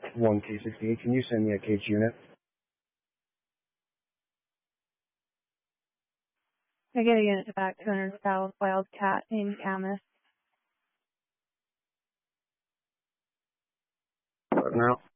1K68. Can you send me a cage unit? I get a unit back 200 South Wildcat in Camas. Now.